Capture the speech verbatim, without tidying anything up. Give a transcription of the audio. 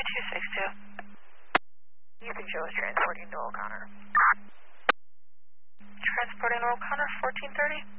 two six two. You can show us transporting to O'Connor. Transporting to O'Connor, fourteen thirty.